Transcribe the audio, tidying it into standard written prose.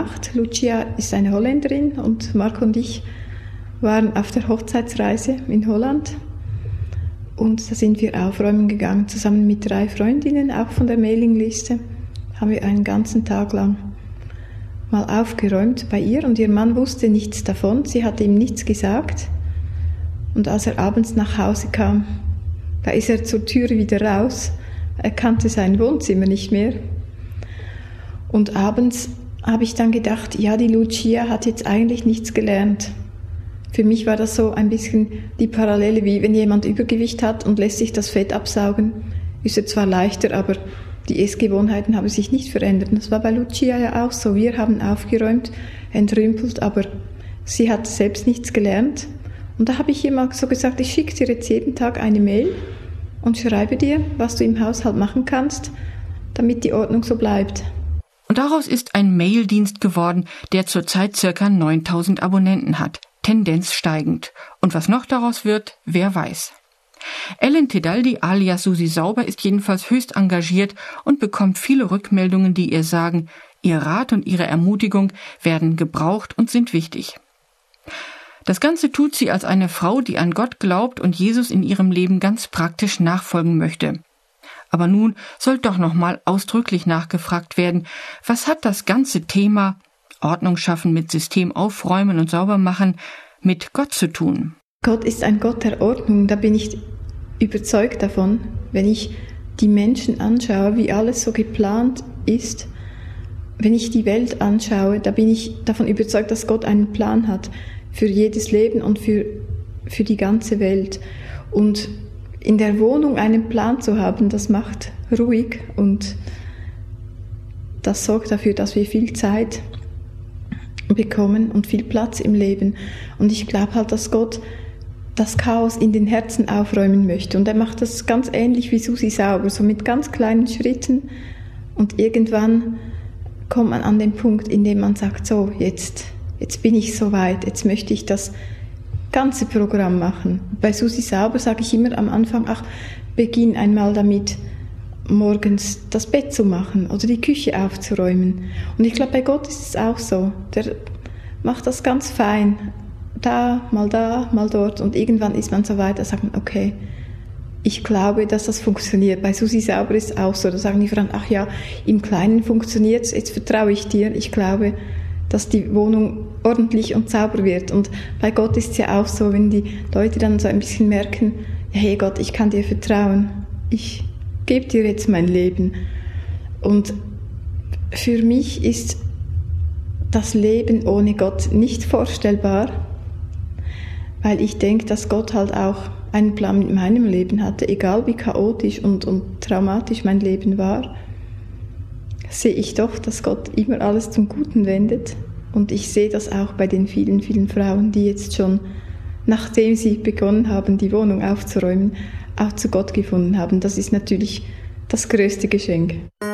gemacht. Lucia ist eine Holländerin und Marco und ich waren auf der Hochzeitsreise in Holland. Und da sind wir aufräumen gegangen, zusammen mit 3 Freundinnen, auch von der Mailingliste. Haben wir einen ganzen Tag lang mal aufgeräumt bei ihr und ihr Mann wusste nichts davon. Sie hatte ihm nichts gesagt. Und als er abends nach Hause kam, da ist er zur Türe wieder raus. Er kannte sein Wohnzimmer nicht mehr. Und abends habe ich dann gedacht, ja, die Lucia hat jetzt eigentlich nichts gelernt. Für mich war das so ein bisschen die Parallele, wie wenn jemand Übergewicht hat und lässt sich das Fett absaugen, ist er zwar leichter, aber die Essgewohnheiten haben sich nicht verändert. Und das war bei Lucia ja auch so. Wir haben aufgeräumt, entrümpelt, aber sie hat selbst nichts gelernt. Und da habe ich ihr mal so gesagt, ich schicke dir jetzt jeden Tag eine Mail und schreibe dir, was du im Haushalt machen kannst, damit die Ordnung so bleibt. Und daraus ist ein Maildienst geworden, der zurzeit ca. 9.000 Abonnenten hat. Tendenz steigend. Und was noch daraus wird, wer weiß. Ellen Tedaldi alias Susi Sauber ist jedenfalls höchst engagiert und bekommt viele Rückmeldungen, die ihr sagen, ihr Rat und ihre Ermutigung werden gebraucht und sind wichtig. Das Ganze tut sie als eine Frau, die an Gott glaubt und Jesus in ihrem Leben ganz praktisch nachfolgen möchte. Aber nun soll doch nochmal ausdrücklich nachgefragt werden, was hat das ganze Thema Ordnung schaffen mit System aufräumen und sauber machen mit Gott zu tun? Gott ist ein Gott der Ordnung, da bin ich überzeugt davon, wenn ich die Menschen anschaue, wie alles so geplant ist. Wenn ich die Welt anschaue, da bin ich davon überzeugt, dass Gott einen Plan hat für jedes Leben und für die ganze Welt. Und in der Wohnung einen Plan zu haben, das macht ruhig und das sorgt dafür, dass wir viel Zeit bekommen und viel Platz im Leben. Und ich glaube halt, dass Gott das Chaos in den Herzen aufräumen möchte. Und er macht das ganz ähnlich wie Susi Sauber, so mit ganz kleinen Schritten. Und irgendwann kommt man an den Punkt, in dem man sagt, so, jetzt bin ich so weit, jetzt möchte ich das ganze Programm machen. Bei Susi Sauber sage ich immer am Anfang, beginn einmal damit, morgens das Bett zu machen oder die Küche aufzuräumen. Und ich glaube, bei Gott ist es auch so. Der macht das ganz fein. Da, mal dort. Und irgendwann ist man so weit, da sagt man, okay, ich glaube, dass das funktioniert. Bei Susi Sauber ist es auch so. Da sagen die Frauen, ach ja, im Kleinen funktioniert es, jetzt vertraue ich dir. Ich glaube, dass die Wohnung ordentlich und sauber wird. Und bei Gott ist es ja auch so, wenn die Leute dann so ein bisschen merken, ja, hey Gott, ich kann dir vertrauen. Ich gebe dir jetzt mein Leben. Und für mich ist das Leben ohne Gott nicht vorstellbar, weil ich denke, dass Gott halt auch einen Plan mit meinem Leben hatte, egal wie chaotisch und traumatisch mein Leben war, sehe ich doch, dass Gott immer alles zum Guten wendet. Und ich sehe das auch bei den vielen, vielen Frauen, die jetzt schon, nachdem sie begonnen haben, die Wohnung aufzuräumen, auch zu Gott gefunden haben. Das ist natürlich das größte Geschenk.